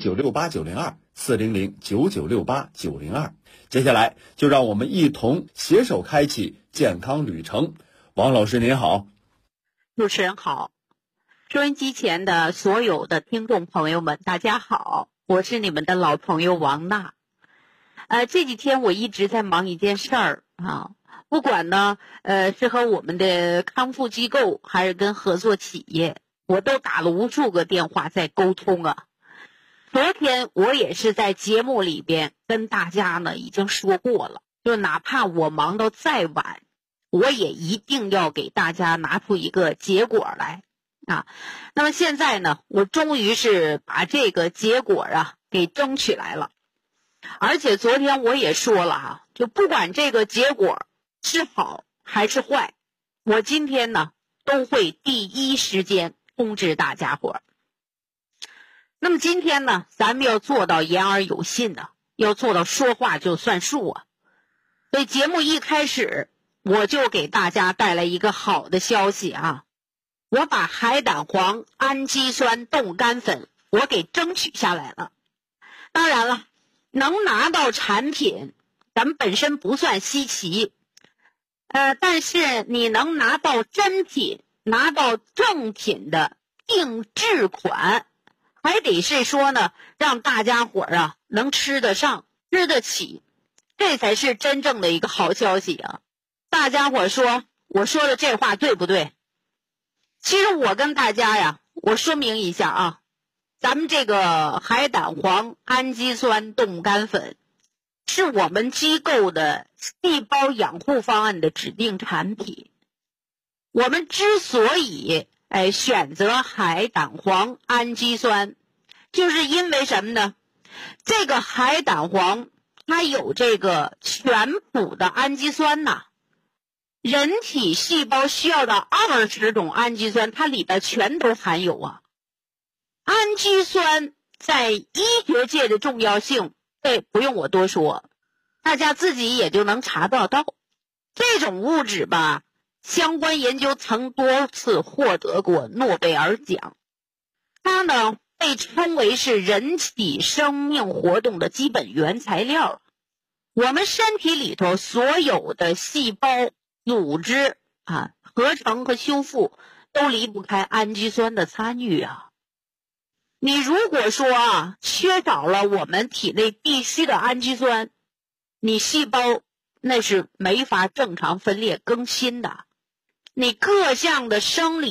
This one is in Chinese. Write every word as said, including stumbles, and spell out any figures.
九六八九零二，四零零九九六八九零二。接下来就让我们一同携手开启健康旅程。王老师您好。 主持人好，收音机前的所有的听众朋友们大家好，我是你们的老朋友王娜。呃，这几天我一直在忙一件事儿啊，不管呢呃是和我们的康复机构还是跟合作企业，我都打了无数个电话在沟通啊。昨天我也是在节目里边跟大家呢已经说过了，就哪怕我忙到再晚，我也一定要给大家拿出一个结果来啊。那么现在呢，我终于是把这个结果啊给争取来了。而且昨天我也说了啊，就不管这个结果是好还是坏，我今天呢都会第一时间通知大家伙。那么今天呢，咱们要做到言而有信的，要做到说话就算数啊。所以节目一开始我就给大家带来一个好的消息啊，我把海胆黄氨基酸冻干粉我给争取下来了。当然了，能拿到产品咱们本身不算稀奇，呃，但是你能拿到真品，拿到正品的定制款，还得是说呢让大家伙儿啊能吃得上吃得起，这才是真正的一个好消息啊。大家伙说我说的这话对不对？其实我跟大家呀我说明一下啊，咱们这个海胆黄氨基酸冻干粉是我们机构的细胞养护方案的指定产品。我们之所以哎选择海胆黄氨基酸，就是因为什么呢？这个海胆黄它有这个全谱的氨基酸呐，人体细胞需要的二十种氨基酸，它里边全都含有啊。氨基酸在医学界的重要性，这不用我多说，大家自己也就能查得到。这种物质吧，相关研究曾多次获得过诺贝尔奖。它呢被称为是人体生命活动的基本原材料。我们身体里头所有的细胞组织啊，合成和修复都离不开氨基酸的参与啊。你如果说啊缺少了我们体内必须的氨基酸，你细胞那是没法正常分裂更新的，你各项的生理